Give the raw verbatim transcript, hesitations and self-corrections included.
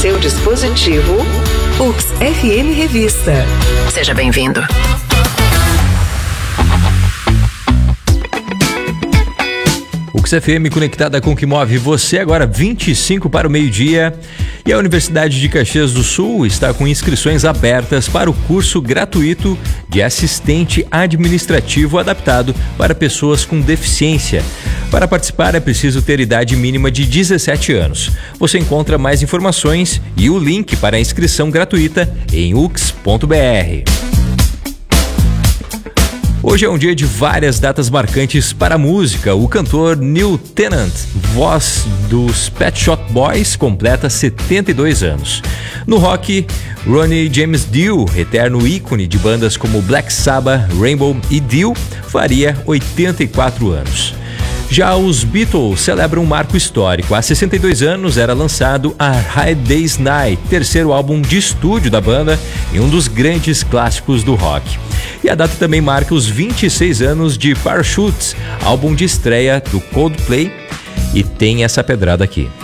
seu dispositivo. U X F M Revista. Seja bem-vindo. U X F M conectada com o que move você, agora vinte e cinco para o meio-dia. E a Universidade de Caxias do Sul está com inscrições abertas para o curso gratuito de assistente administrativo adaptado para pessoas com deficiência. Para participar é preciso ter idade mínima de dezessete anos. Você encontra mais informações e o link para a inscrição gratuita em u x ponto b r. Hoje é um dia de várias datas marcantes para a música. O cantor Neil Tennant, voz dos Pet Shop Boys, completa setenta e dois anos. No rock, Ronnie James Dio, eterno ícone de bandas como Black Sabbath, Rainbow e Dio, faria oitenta e quatro anos. Já os Beatles celebram um marco histórico. Há sessenta e dois anos era lançado A Hard Day's Night, terceiro álbum de estúdio da banda e um dos grandes clássicos do rock. E a data também marca os vinte e seis anos de Parachutes, álbum de estreia do Coldplay, e tem essa pedrada aqui.